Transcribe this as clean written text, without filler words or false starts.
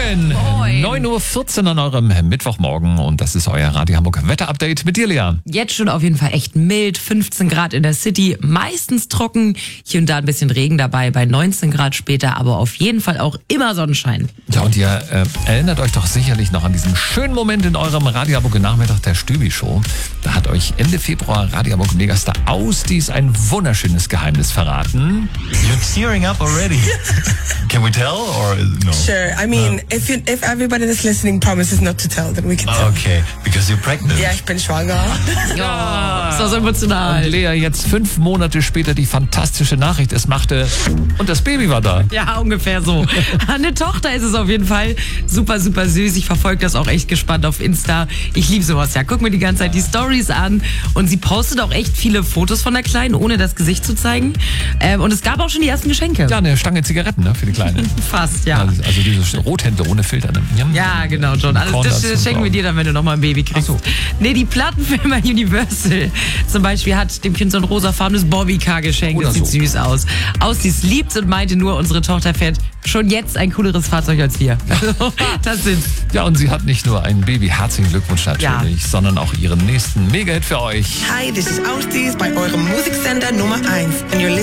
Moin! Moin. 9.14 Uhr an eurem Mittwochmorgen und das ist euer Radio Hamburg Wetter-Update mit dir, Lea. Jetzt schon auf jeden Fall echt mild, 15 Grad in der City, meistens trocken, hier und da ein bisschen Regen dabei, bei 19 Grad später, aber auf jeden Fall auch immer Sonnenschein. Ja, und ihr erinnert euch doch sicherlich noch an diesen schönen Moment in eurem Radio Hamburg Nachmittag der Stübi-Show. Da hat euch Ende Februar Radio Hamburg Megastar Ausdies ein wunderschönes Geheimnis verraten. You're tearing up already. Can we tell or no? Sure. I mean, if everybody that's listening promises not to tell, then we can tell. Okay, because you're pregnant. Ja, ich bin schwanger. Ja, ist das emotional. Und Lea, jetzt 5 Monate später die fantastische Nachricht, es machte und das Baby war da. Ja, ungefähr so. Eine Tochter ist es auf jeden Fall. Super, super süß. Ich verfolge das auch echt gespannt auf Insta. Ich liebe sowas, ja. Guck mir die ganze Zeit die Stories an. Und sie postet auch echt viele Fotos von der Kleinen, ohne das Gesicht zu zeigen. Und es gab auch schon die ersten Geschenke. Ja, eine Stange Zigaretten, ne, für die Kleine. Fast, ja. Also diese Rothände ohne Filter. Ne? Ja, genau, John. Alles das schenken wir dir dann, wenn du nochmal ein Baby kriegst. Ach so. Nee, die Plattenfirma Universal zum Beispiel hat dem Kind so ein rosafarbenes Bobbycar geschenkt. Oder Das sieht so. süß aus. Ausdies liebt und meinte nur, unsere Tochter fährt schon jetzt ein cooleres Fahrzeug als wir. Also, das sind. Ja, und sie hat nicht nur ein Baby, herzlichen Glückwunsch natürlich, sondern auch ihren nächsten Mega-Hit für euch. Hi, this is Ausdies bei eurem Musiksender Nummer 1. And you're